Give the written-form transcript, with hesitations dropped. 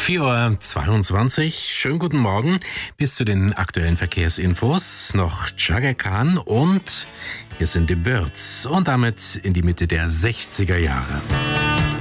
4:22 Uhr. Schönen guten Morgen. Bis zu den aktuellen Verkehrsinfos noch Chaka Khan und hier sind die Birds und damit in die Mitte der 60er Jahre.